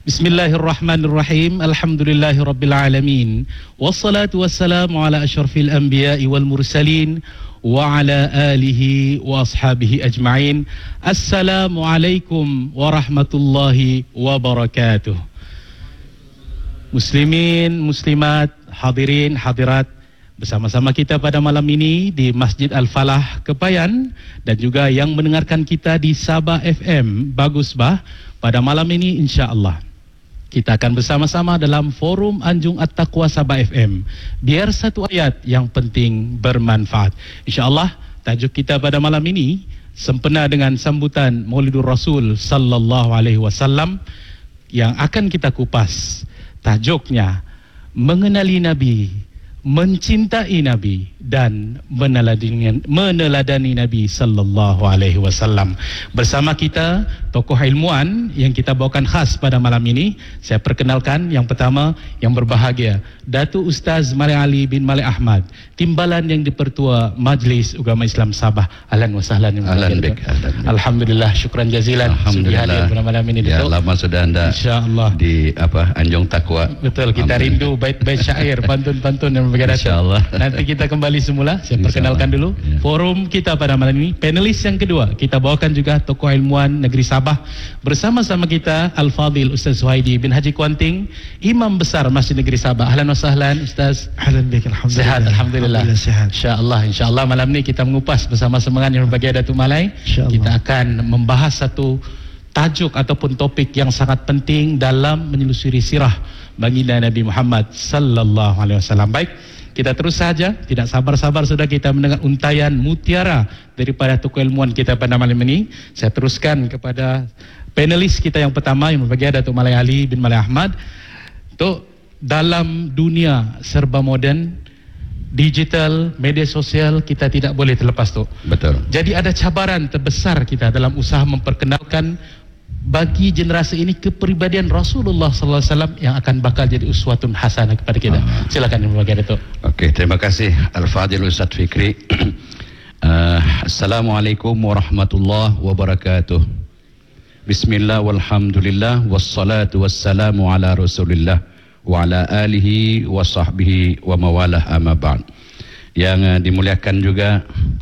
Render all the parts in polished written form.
Bismillahirrahmanirrahim. Alhamdulillahirabbil alamin. Wassalatu wassalamu ala asyrafil anbiya'i wal mursalin wa ala alihi wa ashabihi ajma'in. Assalamualaikum warahmatullahi wabarakatuh. Muslimin, muslimat, hadirin, hadirat, bersama-sama kita pada malam ini di Masjid Al-Falah Kepayan dan juga yang mendengarkan kita di Sabah FM Bagus Bah, pada malam ini insya-Allah kita akan bersama-sama dalam forum Anjung At-Taqwa Sabah FM. Biar satu ayat yang penting bermanfaat. Insya-Allah tajuk kita pada malam ini sempena dengan sambutan Maulidur Rasul sallallahu alaihi wasallam yang akan kita kupas. Tajuknya mengenali Nabi, mencintai Nabi dan meneladani Nabi sallallahu alaihi wasallam. Bersama kita tokoh ilmuwan yang kita bawakan khas pada malam ini. Saya perkenalkan yang pertama yang berbahagia, Datuk Ustaz Malik Ali bin Malik Ahmad, timbalan yang dipertua Majlis Ugama Islam Sabah. Ahlan wa sahlan. Ahlan bik. Alhamdulillah, syukran jazilan sudah hadir pada malam ini. Ya, lama sudah anda insyaallah di Anjung Taqwa. Betul, kita rindu bait-bait syair, pantun-pantun yang berbeda. Insyaallah. Nanti kita kembali semula. Saya perkenalkan dulu forum kita pada malam ini. Panelis yang kedua, kita bawakan juga tokoh ilmuwan negeri Sabah. Bersama-sama kita Al-Fadhil Ustaz Suhaidi bin Haji Kuanting, Imam Besar Masjid Negeri Sabah. Ahlan wa sahlan Ustaz. Ahlan bik, alhamdulillah. Sehat, alhamdulillah. Sehat. Insya-Allah malam ini kita mengupas bersama-sama dengan yang berbahagia Datuk Malai. Kita akan membahas satu tajuk ataupun topik yang sangat penting dalam menyelusuri sirah baginda Nabi Muhammad sallallahu alaihi wasallam. Baik, kita terus saja, tidak sabar-sabar sudah kita mendengar untayan mutiara daripada tokoh ilmuwan kita pada malam ini. Saya teruskan kepada panelis kita yang pertama yang berbahagia Datuk Malik Ali bin Malik Ahmad. Tok, dalam dunia serba moden, digital, media sosial, kita tidak boleh terlepas, Tok. Betul. Jadi ada cabaran terbesar kita dalam usaha memperkenalkan bagi generasi ini kepribadian Rasulullah sallallahu alaihi wasallam yang akan bakal jadi uswatun hasanah kepada kita. Silakan yang berbahagia Datuk. Okey, terima kasih Al-Fadhil Ustaz Fikri. Assalamualaikum warahmatullahi wabarakatuh. Bismillah walhamdulillah wassalatu wassalamu ala Rasulillah wa ala alihi wa sahbihi wa mawalah amma ba'd. Yang dimuliakan juga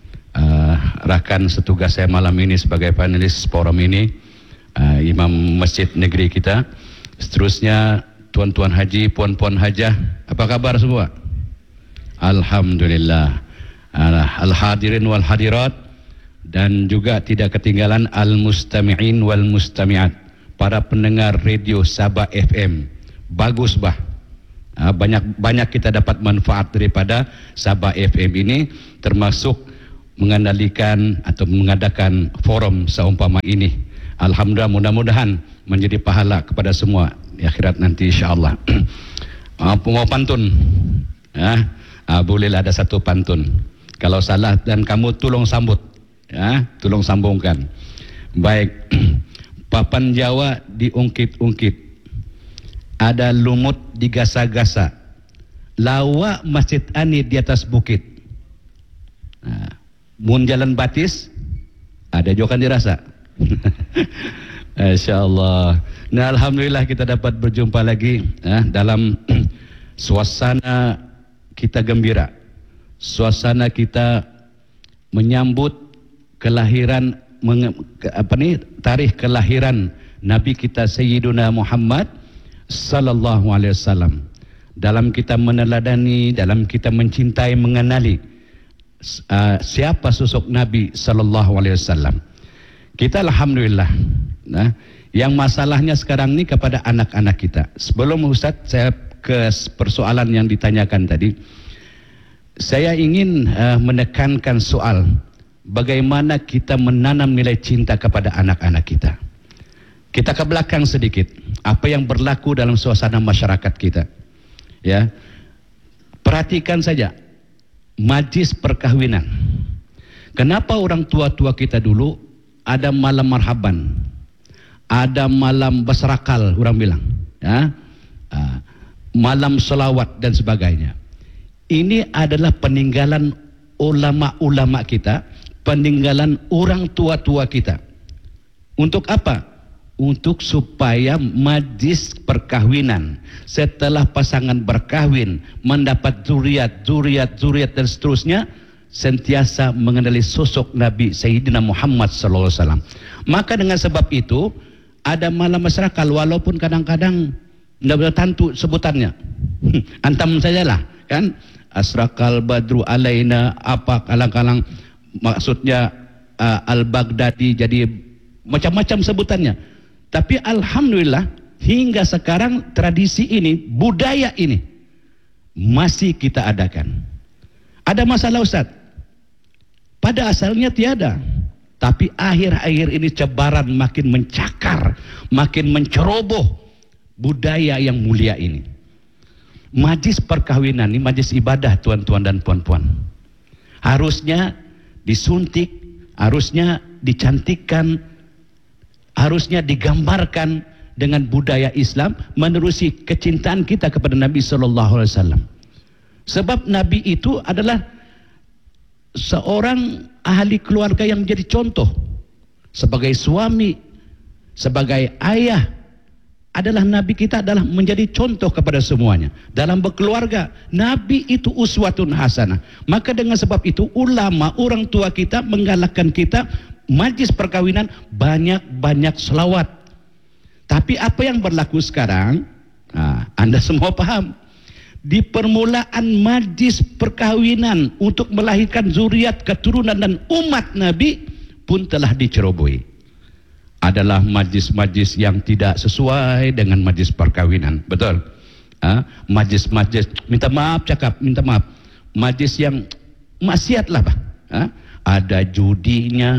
rakan setugas saya malam ini sebagai panelis forum ini, Imam Masjid Negeri kita, seterusnya tuan-tuan haji, puan-puan hajah, apa kabar semua? Alhamdulillah. Al-hadirin wal hadirat, dan juga tidak ketinggalan al-mustami'in wal mustami'at, para pendengar radio Sabah FM Bagus Bah. Banyak kita dapat manfaat daripada Sabah FM ini, termasuk mengendalikan atau mengadakan forum seumpama ini. Alhamdulillah, mudah-mudahan menjadi pahala kepada semua di akhirat nanti insya-Allah. Mau pantun? Bolehlah ada satu pantun. Kalau salah dan kamu tolong sambut, tolong sambungkan. Baik. Papan Jawa diungkit-ungkit, ada lumut digasa-gasa, lawak masjid ani di atas bukit. Mun jalan batis, ada juga kan dirasa. InsyaAllah. Nah, alhamdulillah kita dapat berjumpa lagi dalam suasana kita gembira, suasana kita menyambut kelahiran tarikh kelahiran Nabi kita Sayyiduna Muhammad sallallahu alaihi wasallam. Dalam kita meneladani, dalam kita mencintai, mengenali siapa sosok Nabi sallallahu alaihi wasallam. Kita alhamdulillah. Yang masalahnya sekarang ini kepada anak-anak kita. Sebelum Ustaz saya ke persoalan yang ditanyakan tadi, saya ingin menekankan soal bagaimana kita menanam nilai cinta kepada anak-anak kita. Kita ke belakang sedikit, apa yang berlaku dalam suasana masyarakat kita. Ya. Perhatikan saja majlis perkahwinan. Kenapa orang tua-tua kita dulu ada malam marhaban, ada malam basrakal, orang bilang, malam selawat dan sebagainya. Ini adalah peninggalan ulama-ulama kita, peninggalan orang tua-tua kita. Untuk apa? untuk supaya majlis perkahwinan setelah pasangan berkahwin mendapat zuriat dan seterusnya sentiasa mengenali sosok Nabi Sayyidina Muhammad sallallahu alaihi wasallam. Maka dengan sebab itu ada malam masyarakat walaupun kadang-kadang tidak bertantu sebutannya. Antam sajalah kan, asrakal badru alaina, apa kalang-kalang maksudnya al-Baghdadi, jadi macam-macam sebutannya. Tapi alhamdulillah hingga sekarang tradisi ini, budaya ini masih kita adakan. Ada masalah Ustaz? Pada asalnya tiada. Tapi akhir-akhir ini cebaran makin mencakar, makin menceroboh budaya yang mulia ini. Majlis perkahwinan ini majlis ibadah tuan-tuan dan puan-puan. Harusnya disuntik, harusnya dicantikkan, harusnya digambarkan dengan budaya Islam menerusi kecintaan kita kepada Nabi sallallahu alaihi wasallam. Sebab Nabi itu adalah seorang ahli keluarga yang menjadi contoh sebagai suami, sebagai ayah. Adalah Nabi kita adalah menjadi contoh kepada semuanya dalam berkeluarga. Nabi itu uswatun hasanah. Maka dengan sebab itu ulama, orang tua kita menggalakkan kita majlis perkawinan banyak-banyak selawat. Tapi apa yang berlaku sekarang, Anda semua paham, di permulaan majlis perkawinan untuk melahirkan zuriat, keturunan dan umat Nabi pun telah dicerobohi. Adalah majlis-majlis yang tidak sesuai dengan majlis perkawinan. Betul? Majlis-majlis, minta maaf, majlis yang maksiat lah, Pak. Ada judinya,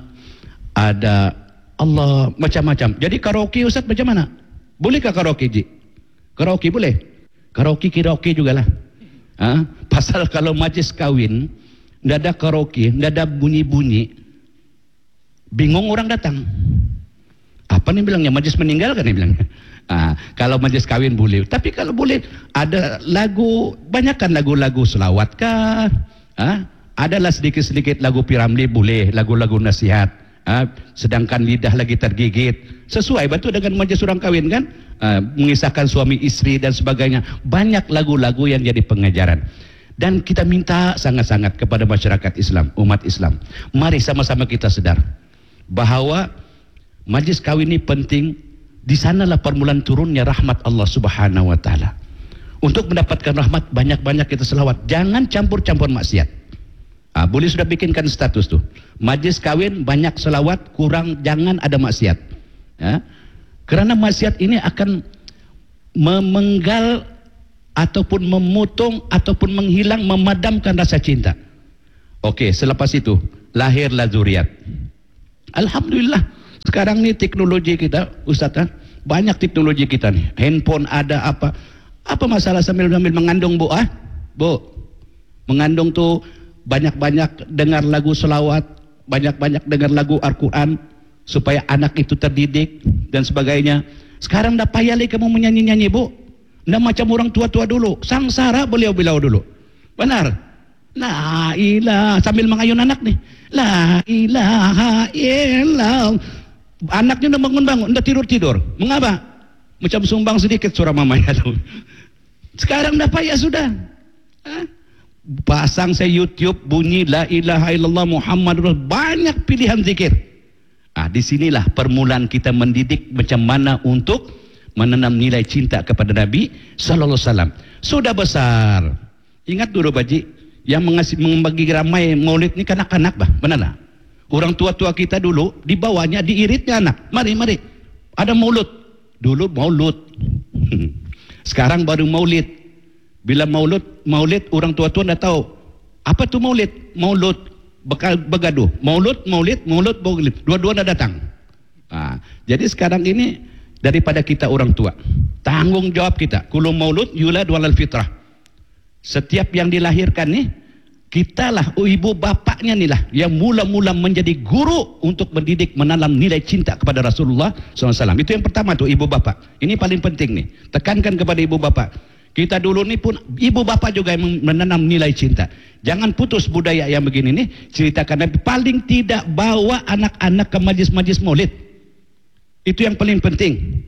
ada Allah, macam-macam. Jadi karaoke Ustaz macam mana? Bolehkah karaoke, Ji? Karaoke boleh? Karaoke jugalah. Pasal kalau majlis kawin, tidak ada karaoke, tidak ada bunyi-bunyi, bingung orang datang. Apa nih bilangnya? Majlis meninggal kan nih bilangnya. Kalau majlis kawin boleh. Tapi kalau boleh, ada lagu, banyakkan lagu-lagu selawat kah? Adalah sedikit-sedikit lagu Piramli boleh, lagu-lagu nasihat. Sedangkan lidah lagi tergigit. Sesuai betul dengan majlis orang kawin kan? Mengisahkan suami istri dan sebagainya. Banyak lagu-lagu yang jadi pengajaran. Dan kita minta sangat-sangat kepada masyarakat Islam, umat Islam. Mari sama-sama kita sedar bahawa majlis kawin ini penting. Di sanalah permulaan turunnya rahmat Allah Subhanahu wa taala. Untuk mendapatkan rahmat banyak-banyak kita selawat. Jangan campur-campur maksiat. Boleh sudah bikinkan status tuh. Majlis kawin banyak selawat, kurang jangan ada maksiat. Kerana maksiat ini akan memenggal ataupun memotong ataupun menghilang, memadamkan rasa cinta. Okey, selepas itu lahirlah zuriat. Alhamdulillah. Sekarang ni teknologi kita, Ustaz, banyak teknologi kita ni. Handphone ada apa masalah sambil mengandung, Bu? Bu, mengandung tu banyak-banyak dengar lagu selawat, banyak-banyak dengar lagu Al-Quran supaya anak itu terdidik dan sebagainya. Sekarang dah payah lagi kamu menyanyi-nyanyi, Bu. Dah macam orang tua-tua dulu, sangsara beliau-beliau dulu. Benar? La ilaha, sambil mengayun anak nih. La ilaha illallah. Anaknya dah bangun-bangun, dah tidur-tidur. Mengapa? Macam sumbang sedikit suara mamanya tu. Sekarang dah payah sudah. Pasang saya YouTube bunyi la ilaha illallah Muhammad Rasul, banyak pilihan zikir. Di sinilah permulaan kita mendidik macam mana untuk menanam nilai cinta kepada Nabi sallallahu alaihi wasallam. Sudah besar. Ingat dulu Baji, yang membagi ramai maulid ni kanak-kanak bah, benar tak? Orang tua-tua kita dulu dibawanya, diiritnya anak. Mari. Ada maulud. Dulu maulud. Sekarang baru maulid. Bila maulid orang tua-tua dah tahu. Apa tu maulid? Maulud bergaduh. Maulud. Dua-dua dah datang. Jadi sekarang ini daripada kita orang tua, tanggung jawab kita. Kullu maulud yulad walal fitrah. Setiap yang dilahirkan ni, kitalah ibu bapaknya ni lah yang mula-mula menjadi guru untuk mendidik, menanam nilai cinta kepada Rasulullah SAW. Itu yang pertama tu, ibu bapak. Ini paling penting nih. Tekankan kepada ibu bapak. Kita dulu ni pun ibu bapak juga yang menanam nilai cinta. Jangan putus budaya yang begini nih. Ceritakan Nabi paling tidak bawa anak-anak ke majlis-majlis maulid. Itu yang paling penting.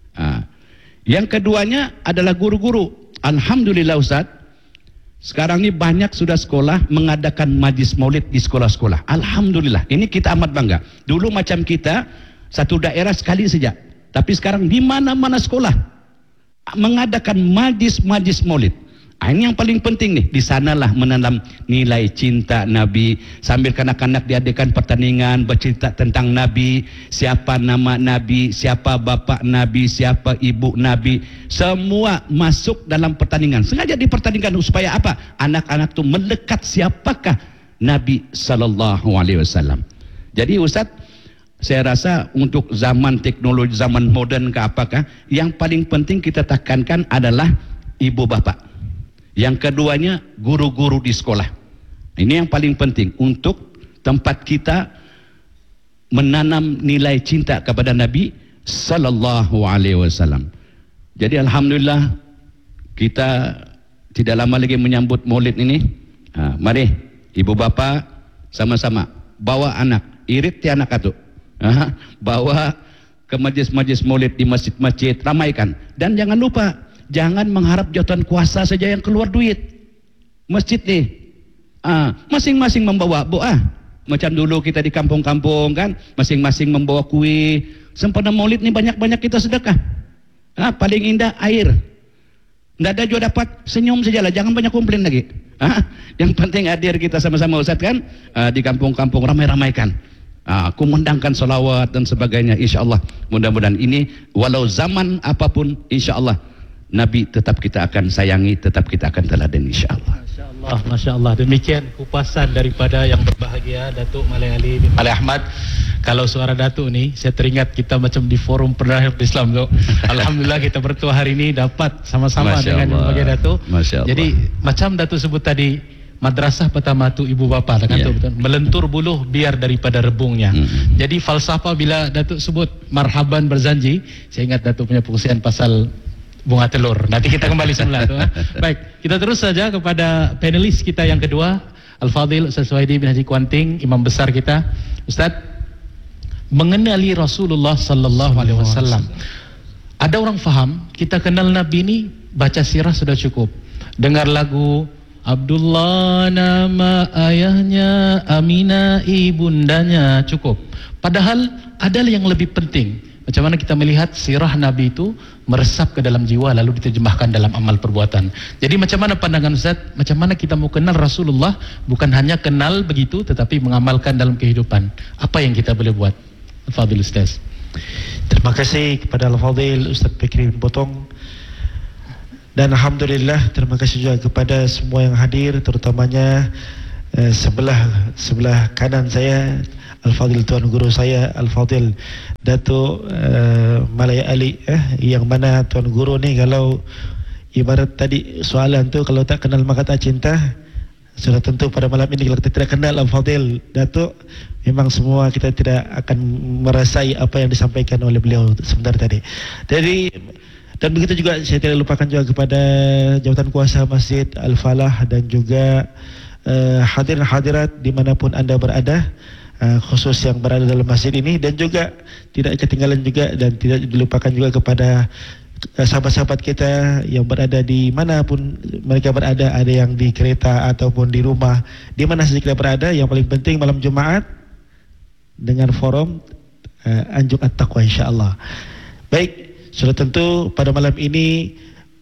Yang keduanya adalah guru-guru. Alhamdulillah Ustaz, sekarang ini banyak sudah sekolah mengadakan majlis maulid di sekolah-sekolah. Alhamdulillah, ini kita amat bangga. Dulu macam kita, satu daerah sekali saja. Tapi sekarang di mana-mana sekolah mengadakan majlis maulid. Ini yang paling penting nih. Di sanalah menanam nilai cinta Nabi. Sambil kanak-kanak diadakan pertandingan bercerita tentang Nabi, siapa nama Nabi, siapa bapa Nabi, siapa ibu Nabi. Semua masuk dalam pertandingan. Sengaja dipertandingkan supaya apa? Anak-anak itu melekat siapakah Nabi sallallahu alaihi wasallam. Jadi Ustaz, saya rasa untuk zaman teknologi, zaman moden ke apakah, yang paling penting kita tekankan adalah ibu bapa. Yang keduanya guru-guru di sekolah. Ini yang paling penting untuk tempat kita menanam nilai cinta kepada Nabi sallallahu alaihi wasallam. Jadi alhamdulillah kita tidak lama lagi menyambut Maulid ini. Mari ibu bapa sama-sama bawa anak, irit ti anak atu. Bawa ke majlis-majlis Maulid di masjid-masjid, ramaikan. Dan jangan lupa, jangan mengharap jabatan kuasa saja yang keluar duit. Masjid nih, masing-masing membawa macam dulu kita di kampung-kampung kan, masing-masing membawa kue. Sempena Maulid nih banyak-banyak kita sedekah. Paling indah air. Tidak ada juga dapat, senyum sajalah, jangan banyak komplain lagi. Yang penting hadir kita sama-sama Ustaz kan, di kampung-kampung ramai-ramaikan. Kumandangkan salawat dan sebagainya. InsyaAllah mudah-mudahan ini walau zaman apapun, insyaAllah Nabi tetap kita akan sayangi, tetap kita akan teladan insyaAllah. Masya Allah. Demikian kupasan daripada yang berbahagia Datuk Malay Ali bin Malay Ahmad. Kalau suara Datuk ni, saya teringat kita macam di forum perdana Islam tu. Alhamdulillah kita bertua hari ini dapat sama-sama dengan yang berbahagia Datuk. Jadi macam Datuk sebut tadi, madrasah pertama tu ibu bapa kan, betul. Melentur buluh biar daripada rebungnya. Jadi falsafah bila Datuk sebut marhaban berzanji, saya ingat Datuk punya pengusian pasal bunga telur. Nanti kita kembali semula tu. Baik, kita terus saja kepada panelis kita yang kedua, Al-Fadhil Ustaz Suhaidi bin Haji Kuanting, imam besar kita. Ustaz, mengenali Rasulullah sallallahu alaihi wasallam. Ada orang faham kita kenal Nabi ini baca sirah sudah cukup. Dengar lagu Abdullah nama ayahnya, Aminah ibundanya, cukup. Padahal ada yang lebih penting. Macam mana kita melihat sirah Nabi itu meresap ke dalam jiwa lalu diterjemahkan dalam amal perbuatan. Jadi macam mana pandangan Ustaz? Macam mana kita mau kenal Rasulullah, bukan hanya kenal begitu tetapi mengamalkan dalam kehidupan. Apa yang kita boleh buat? Al-Fadhil Ustaz. Terima kasih kepada Al-Fadhil Ustaz Fikri bin Potong. Dan alhamdulillah terima kasih juga kepada semua yang hadir, terutamanya sebelah kanan saya Al-Fadhil Tuan Guru saya Al-Fadhil Datuk Malay Ali, yang mana Tuan Guru ni kalau ibarat tadi soalan tu, kalau tak kenal maka tak cinta. Sudah tentu pada malam ini kalau kita tidak kenal Al-Fadhil Datuk, memang semua kita tidak akan merasai apa yang disampaikan oleh beliau sebentar tadi. Jadi, dan begitu juga saya tidak lupakan juga kepada jawatan kuasa Masjid Al-Falah dan juga hadirin hadirat dimanapun anda berada, khusus yang berada dalam masjid ini, dan juga tidak ketinggalan juga dan tidak dilupakan juga kepada sahabat-sahabat kita yang berada di manapun mereka berada, ada yang di kereta ataupun di rumah, di mana saja kita berada. Yang paling penting malam Jumaat dengan forum Anjuk At-Taqwa insyaAllah. Baik, sudah tentu pada malam ini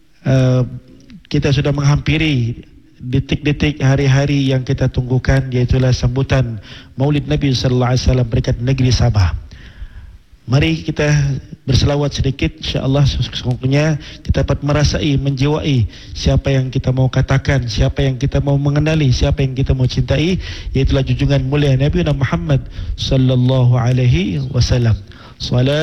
kita sudah menghampiri detik-detik hari-hari yang kita tunggukan, iaitulah sambutan Maulid Nabi sallallahu alaihi wasallam berkat negeri Sabah. Mari kita berselawat sedikit, insya-Allah sesungguhnya kita dapat merasai, menjiwai siapa yang kita mau katakan, siapa yang kita mau mengenali, siapa yang kita mau cintai, iaitulah junjungan mulia Nabi Muhammad sallallahu alaihi wasallam. Salat